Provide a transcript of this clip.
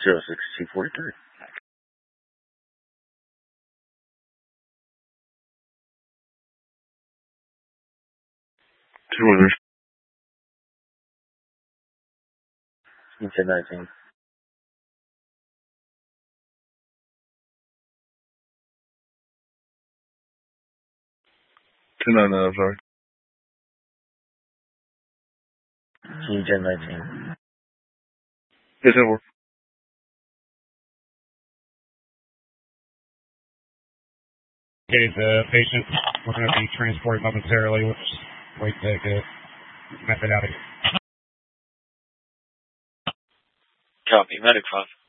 06-243. Two winners. 1019. 299, I'm sorry. 1019. Yes, it works. Okay, the patient, we're going to be transported momentarily. Let's wait to get method out of here. Copy, Medic 5.